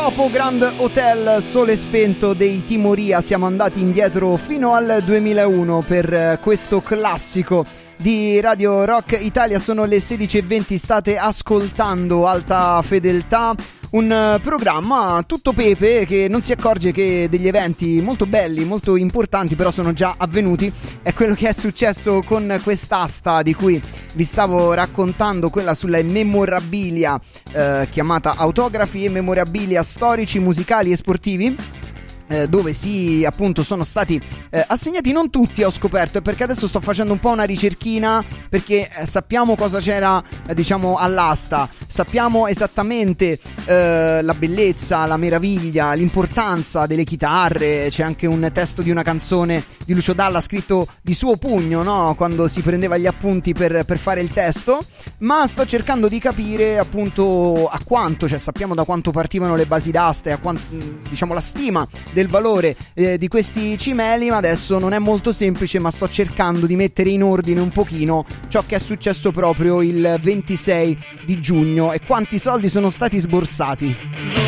Dopo Grand Hotel Sole Spento dei Timoria siamo andati indietro fino al 2001 per questo classico di Radio Rock Italia. Sono le 16:20, state ascoltando Alta Fedeltà, un programma tutto pepe che non si accorge che degli eventi molto belli, molto importanti però sono già avvenuti. È quello che è successo con quest'asta di cui vi stavo raccontando, quella sulla memorabilia chiamata autografi e memorabilia storici, musicali e sportivi, dove sì, appunto, sono stati assegnati non tutti, ho scoperto, perché adesso sto facendo un po' una ricerchina, perché sappiamo cosa c'era, diciamo, all'asta, sappiamo esattamente la bellezza, la meraviglia, l'importanza delle chitarre. C'è anche un testo di una canzone di Lucio Dalla scritto di suo pugno, no? Quando si prendeva gli appunti per fare il testo. Ma sto cercando di capire appunto a quanto, cioè sappiamo da quanto partivano le basi d'aste, a quanto, diciamo, la stima del valore di questi cimeli, ma adesso non è molto semplice, ma sto cercando di mettere in ordine un pochino ciò che è successo proprio il 26 di giugno e quanti soldi sono stati sborsati.